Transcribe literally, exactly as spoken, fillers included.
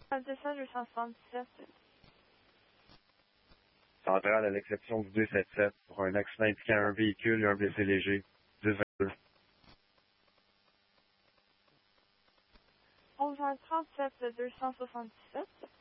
deux deux cent soixante-dix-sept. Centrale à l'exception du deux sept sept pour un accident impliquant un véhicule et un blessé léger. dix vingt-deux. onze trente-sept deux cent soixante-dix-sept.